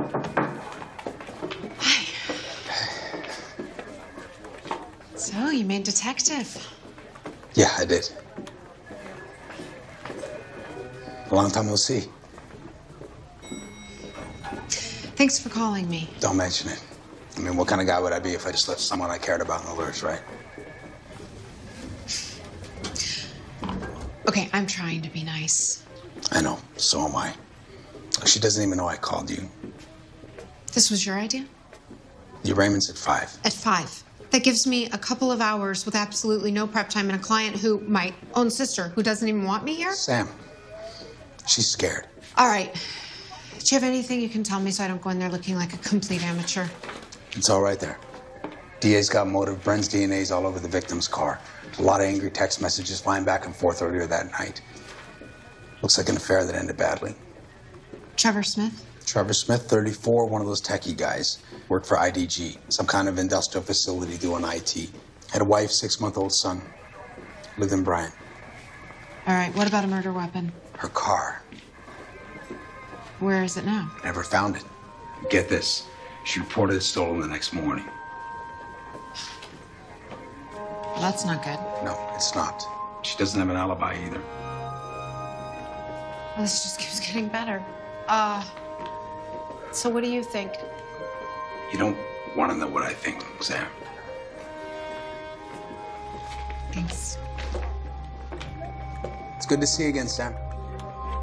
So, you made detective. Yeah, I did. A long time no see. Thanks for calling me. Don't mention it. I mean, what kind of guy would I be if I just left someone I cared about in the lurch, right? Okay, I'm trying to be nice. I know. So am I. She doesn't even know I called you. This was your idea? Your arraignment's at 5. At 5. That gives me a couple of hours with absolutely no prep time and a client who, my own sister, who doesn't even want me here? Sam. She's scared. All right. Do you have anything you can tell me so I don't go in there looking like a complete amateur? It's all right there. DA's got motive. Bren's DNA's all over the victim's car. A lot of angry text messages flying back and forth earlier that night. Looks like an affair that ended badly. Trevor Smith? Trevor Smith, 34, one of those techie guys. Worked for IDG, some kind of industrial facility doing IT. Had a wife, 6-month-old son. Lived in Bryan. All right, what about a murder weapon? Her car. Where is it now? Never found it. Get this. She reported it stolen the next morning. Well, that's not good. No, it's not. She doesn't have an alibi either. Well, this just keeps getting better. So what do you think? You don't want to know what I think, Sam. Thanks. It's good to see you again, Sam.